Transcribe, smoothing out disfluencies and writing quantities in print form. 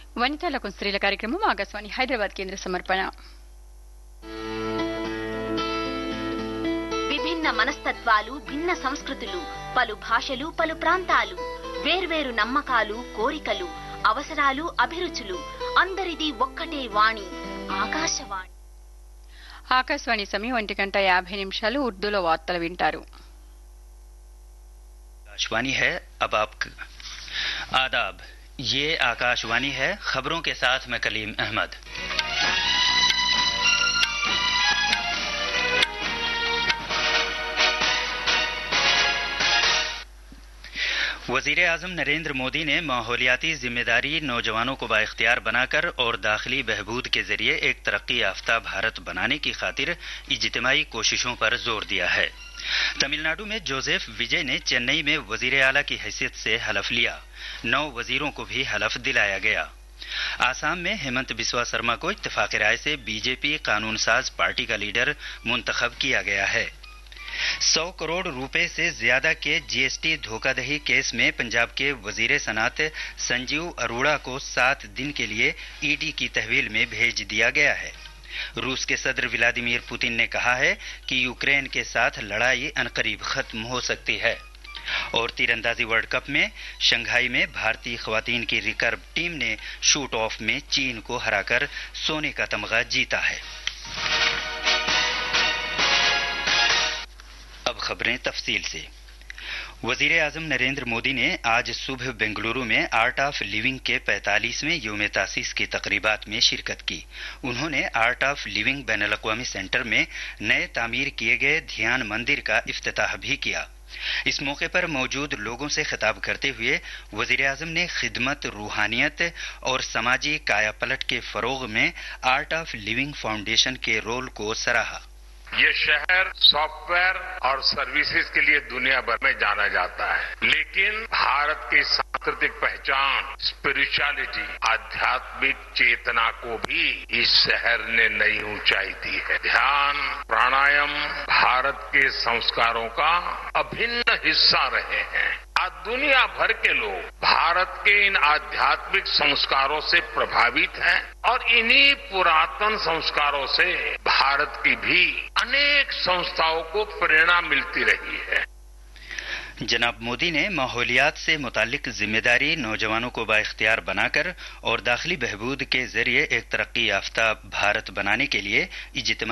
వనితలకు స్త్రీల కార్యక్రమం ఆకాశవాణి హైదరాబాద్ కేంద్ర సమర్పణ. విభిన్న మనస్తత్వాలు, భిన్న సంస్కృతులు, పలు భాషలు, పలు ప్రాంతాలు, వేర్వేరు నమ్మకాలు, కోరికలు, అవసరాలు, అభిరుచులు, అందరిది ఒక్కటే వాణి, ఆకాశవాణి. ఆకాశవాణి సమయం 1:50 ఉర్దూలో వార్తలు వింటారు. आकाशवाणी है. अब आप आदाब. ये आकाशवाणी है. खबरों के साथ मैं कलीम अहमद. वजीर आजम नरेंद्र मोदी ने माहौलियाती जिम्मेदारी नौजवानों को बाइख्तियार बनाकर और दाखिली बहबूद के जरिए एक तरक्की याफ्ता भारत बनाने की खातिर इज्तिमाई कोशिशों पर जोर दिया है. तमिलनाडु में जोसेफ विजय ने चेन्नई में वजीर आला की हैसियत से हलफ लिया. 9 वजीरों को भी हलफ दिलाया गया. आसाम में हेमंत बिस्वा शर्मा को इत्तेफाक राय से बीजेपी कानून साज पार्टी का लीडर मुंतखब किया गया है. 100 करोड़ रुपए से ज्यादा के जीएसटी धोखाधड़ी केस में पंजाब के वजीर सनात संजीव अरोड़ा को 7 दिन के लिए ईडी की तहवील में भेज दिया गया है. रूस के सदर व्लादिमीर पुतिन ने कहा है कि यूक्रेन के साथ लड़ाई अनकरीब खत्म हो सकती है. और तीरंदाजी वर्ल्ड कप में शंघाई में भारतीय खवातीन की रिकर्व टीम ने शूट ऑफ में चीन को हराकर सोने का तमगा जीता है. अब खबरें तफसील से. वजीर आजम नरेंद्र मोदी ने आज सुबह बेंगलुरु में आर्ट ऑफ लिविंग के 45वें यौम तासीस की तकरीबात में शिरकत की. उन्होंने आर्ट ऑफ लिविंग बैनुल-अक़वामी सेंटर में नए तामीर किए गए ध्यान मंदिर का इफ्तिताह भी किया. इस मौके पर मौजूद लोगों से खिताब करते हुए वजीर आजम ने खिदमत, रूहानियत और समाजी कायापलट के फरोग में आर्ट ऑफ लिविंग फाउंडेशन के रोल को सराहा. ये शहर सॉफ्टवेयर और सर्विसेज के लिए दुनिया भर में जाना जाता है, लेकिन भारत की सांस्कृतिक पहचान, स्पिरिचुअलिटी, आध्यात्मिक चेतना को भी इस शहर ने नई ऊंचाई दी है. ध्यान, प्राणायाम भारत के संस्कारों का अभिन्न हिस्सा रहे हैं. आज दुनिया भर के लोग भारत के इन आध्यात्मिक संस्कारों से प्रभावित हैं और इन्हीं पुरातन संस्कारों से भारत की भी अनेक संस्थाओं को प्रेरणा मिलती रही है. जनाब मोदी ने माहौलियात से मुताल्लिक जिम्मेदारी नौजवानों को बाइख्तियार बनाकर और दाखिली बहबूद के जरिए एक तरक्की याफ्ता भारत बनाने के लिए इज्तिमा